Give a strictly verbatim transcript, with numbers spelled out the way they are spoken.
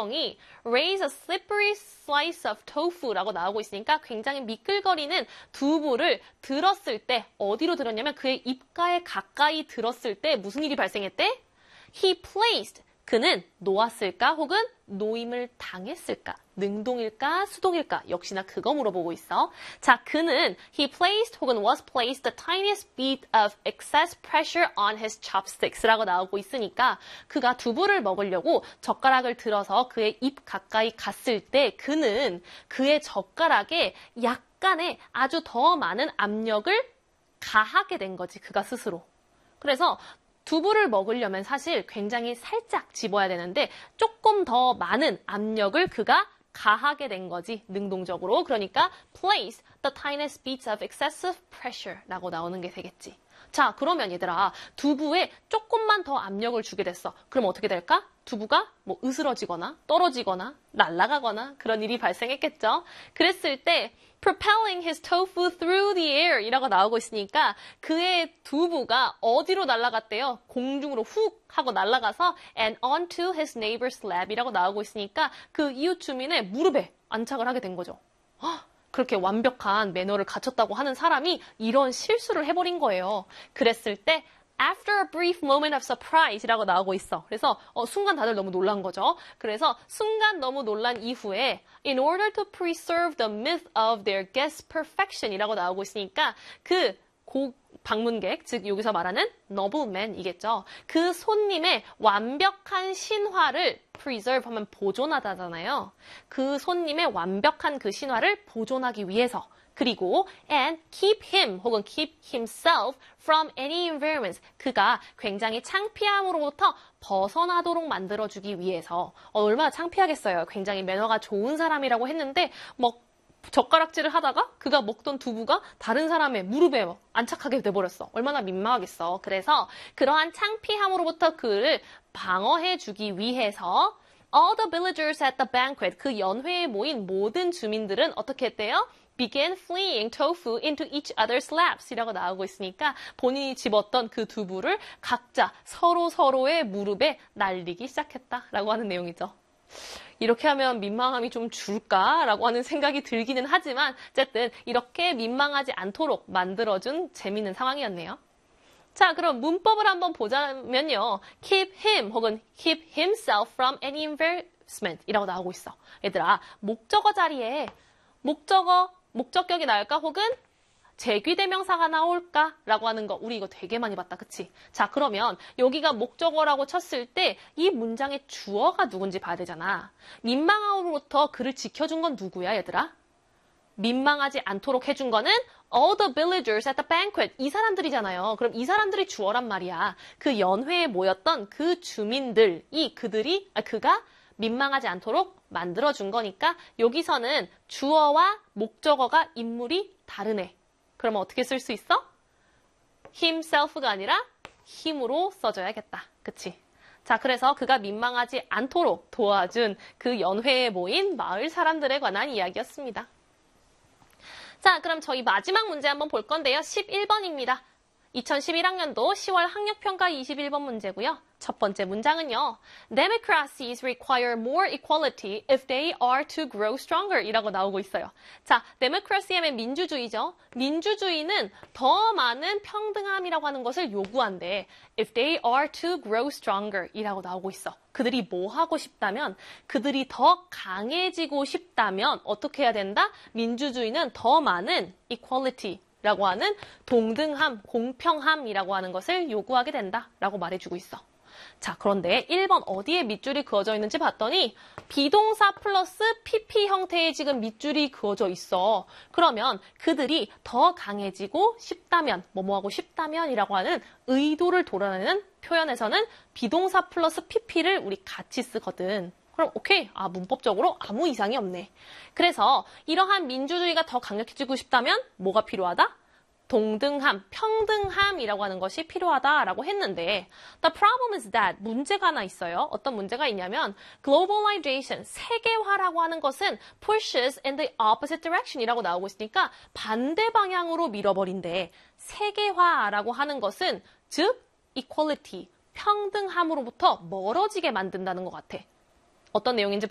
문장성이 raise a slippery slice of tofu라고 나오고 있으니까 굉장히 미끌거리는 두부를 들었을 때 어디로 들었냐면 그의 입가에 가까이 들었을 때 무슨 일이 발생했대? He placed 그는 놓았을까 혹은 놓임을 당했을까? 능동일까 수동일까? 역시나 그거 물어보고 있어. 자, 그는 he placed 혹은 was placed the tiniest bit of excess pressure on his chopsticks라고 나오고 있으니까 그가 두부를 먹으려고 젓가락을 들어서 그의 입 가까이 갔을 때 그는 그의 젓가락에 약간의 아주 더 많은 압력을 가하게 된 거지, 그가 스스로. 그래서 두부를 먹으려면 사실 굉장히 살짝 집어야 되는데 조금 더 많은 압력을 그가 가하게 된 거지, 능동적으로. 그러니까 place the tiniest bits of excessive pressure 라고 나오는 게 되겠지. 자, 그러면 얘들아, 두부에 조금만 더 압력을 주게 됐어. 그럼 어떻게 될까? 두부가 뭐 으스러지거나 떨어지거나 날아가거나 그런 일이 발생했겠죠. 그랬을 때 propelling his tofu through the air 이라고 나오고 있으니까 그의 두부가 어디로 날아갔대요? 공중으로 훅 하고 날아가서 and onto his neighbor's lap 이라고 나오고 있으니까 그 이웃 주민의 무릎에 안착을 하게 된 거죠. 헉, 그렇게 완벽한 매너를 갖췄다고 하는 사람이 이런 실수를 해버린 거예요. 그랬을 때 after a brief moment of surprise 이라고 나오고 있어. 그래서 어, 순간 다들 너무 놀란 거죠. 그래서 순간 너무 놀란 이후에 in order to preserve the myth of their guest's perfection 이라고 나오고 있으니까 그 고, 방문객, 즉 여기서 말하는 nobleman이겠죠. 그 손님의 완벽한 신화를 preserve 하면 보존하다잖아요. 그 손님의 완벽한 그 신화를 보존하기 위해서 그리고 and keep him 혹은 keep himself from any environments. 그가 굉장히 창피함으로부터 벗어나도록 만들어주기 위해서 어, 얼마나 창피하겠어요. 굉장히 매너가 좋은 사람이라고 했는데 뭐 젓가락질을 하다가 그가 먹던 두부가 다른 사람의 무릎에 안착하게 돼버렸어. 얼마나 민망하겠어. 그래서 그러한 창피함으로부터 그를 방어해주기 위해서 all the villagers at the banquet 그 연회에 모인 모든 주민들은 어떻게 했대요? began fleeing tofu into each other's laps 이라고 나오고 있으니까 본인이 집었던 그 두부를 각자 서로 서로의 무릎에 날리기 시작했다라고 하는 내용이죠. 이렇게 하면 민망함이 좀 줄까라고 하는 생각이 들기는 하지만 어쨌든 이렇게 민망하지 않도록 만들어준 재미있는 상황이었네요. 자, 그럼 문법을 한번 보자면요. keep him 혹은 keep himself from any embarrassment 이라고 나오고 있어. 얘들아, 목적어 자리에 목적어, 목적격이 나올까? 혹은 제귀대명사가 나올까? 라고 하는 거 우리 이거 되게 많이 봤다. 그치? 자, 그러면 여기가 목적어라고 쳤을 때 이 문장의 주어가 누군지 봐야 되잖아. 민망함으로부터 그를 지켜준 건 누구야, 얘들아? 민망하지 않도록 해준 거는 all the villagers at the banquet. 이 사람들이잖아요. 그럼 이 사람들이 주어란 말이야. 그 연회에 모였던 그 주민들이 그들이, 아, 그가 민망하지 않도록 만들어준 거니까 여기서는 주어와 목적어가 인물이 다르네. 그러면 어떻게 쓸 수 있어? himself가 아니라 힘으로 써줘야겠다. 그치? 자, 그래서 그가 민망하지 않도록 도와준 그 연회에 모인 마을 사람들에 관한 이야기였습니다. 자, 그럼 저희 마지막 문제 한번 볼 건데요. 십일 번입니다. 이천십일 학년도 시월 학력평가 이십일 번 문제고요. 첫 번째 문장은요. Democracies require more equality if they are to grow stronger 이라고 나오고 있어요. 자, democracy 하면 민주주의죠. 민주주의는 더 많은 평등함이라고 하는 것을 요구한대. If they are to grow stronger 이라고 나오고 있어. 그들이 뭐 하고 싶다면, 그들이 더 강해지고 싶다면 어떻게 해야 된다? 민주주의는 더 많은 equality 라고 하는 동등함, 공평함이라고 하는 것을 요구하게 된다라고 말해주고 있어. 자, 그런데 일 번 어디에 밑줄이 그어져 있는지 봤더니 비동사 플러스 피피 형태의 지금 밑줄이 그어져 있어. 그러면 그들이 더 강해지고 싶다면, 뭐뭐하고 싶다면 이라고 하는 의도를 드러내는 표현에서는 비동사 플러스 피피를 우리 같이 쓰거든. 그럼 오케이, 아 문법적으로 아무 이상이 없네. 그래서 이러한 민주주의가 더 강력해지고 싶다면 뭐가 필요하다? 동등함, 평등함이라고 하는 것이 필요하다라고 했는데 The problem is that 문제가 하나 있어요. 어떤 문제가 있냐면 globalization, 세계화라고 하는 것은 pushes in the opposite direction이라고 나오고 있으니까 반대 방향으로 밀어버린대. 세계화라고 하는 것은 즉 equality, 평등함으로부터 멀어지게 만든다는 것 같아. 어떤 내용인지